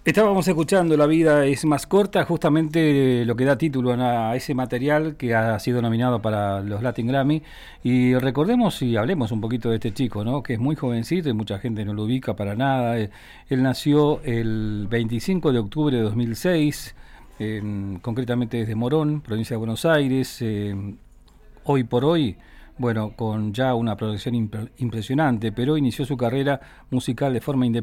Estábamos escuchando La vida es más corta, justamente lo que da título a ese material que ha sido nominado para los Latin Grammy. Y recordemos y hablemos un poquito de este chico, ¿no? Que es muy jovencito y mucha gente no lo ubica para nada. Él nació el 25 de octubre de 2006, concretamente desde Morón, provincia de Buenos Aires. Hoy por hoy, bueno, con ya una producción impresionante, pero inició su carrera musical de forma independiente